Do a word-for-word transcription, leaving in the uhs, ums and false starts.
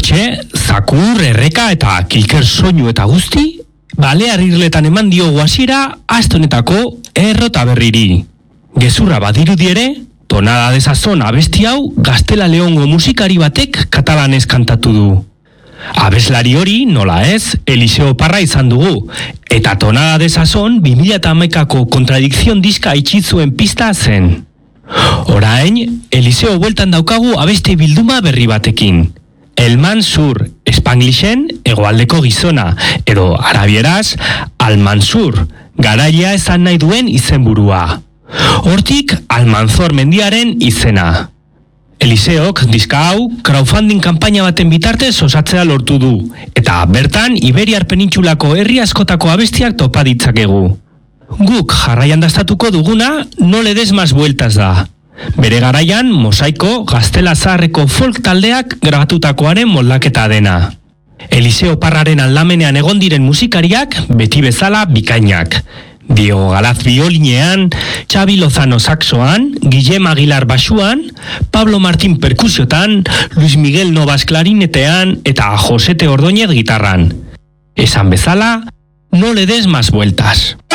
Hortxe, zakur, erreka eta kilker soinu eta guzti, balear irletan eman diogu hasiera astonetako errota berriri. Gezurra badirudi ere, Tonada de Sazón abesti hau Gaztela Leongo musikari batek katalanez kantatu du. Abeslari hori, nola ez, Eliseo Parra izan dugu, eta Tonada de Sazón bi mila hamaikako kontradikzion diska itxitzuen pista zen. Orain, Eliseo bueltan daukagu abeste bilduma berri batekin. El Mansur, Spanglischen, hegoaldeko gizona, edo arabieraz, Al Mansur, garaia esan nahi duen izenburua. Hortik, Almanzor mendiaren izena. Eliseok diska hau crowdfunding kanpaina baten bitartez osatzea lortu du, eta bertan Iberiar penintsulako herri askotako abestiak topa ditzakegu. Guk jarraian dastatuko duguna No le des más vueltas da. Bere garaian Mosaiko Gaztela zaharreko folk taldeak grabatutakoaren moldaketa dena. Eliseo Parraren aldamenean egon diren musikariak beti bezala bikainak. Diego Galaz biolinean, Xabi Lozano saxoan, Guillem Aguilar basuan, Pablo Martín perkusiotan, Luis Miguel Novas klarinetean eta Josete Ordóñez gitarran. Esan bezala, no le des más vueltas.